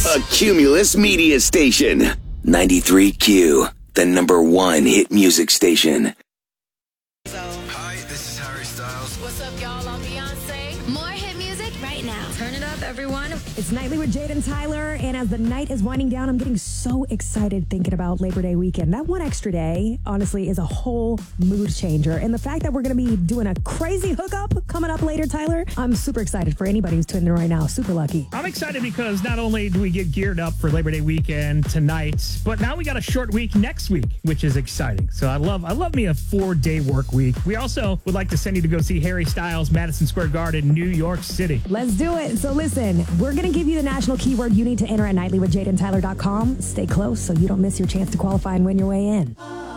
A Cumulus media station. 93Q, the #1 hit music station. Hi, this is Harry Styles. What's up, y'all? I'm Beyonce. More hit music right now. Turn it up, everyone. It's Nightly with Jade and Tyler, and as the night is winding down, I'm getting so excited thinking about Labor Day weekend. That one extra day, honestly, is a whole mood changer. And the fact that we're going to be doing a crazy hookup coming up later, Tyler, I'm super excited for anybody who's tuning in right now. Super lucky. I'm excited because not only do we get geared up for Labor Day weekend tonight, but now we got a short week next week, which is exciting. So I love me a 4-day work week. We also would like to send you to go see Harry Styles, Madison Square Garden, New York City. Let's do it. So listen, we're going to give you the national keyword you need to enter at nightlywithjadeandtyler.com. Stay close so you don't miss your chance to qualify and win your way in.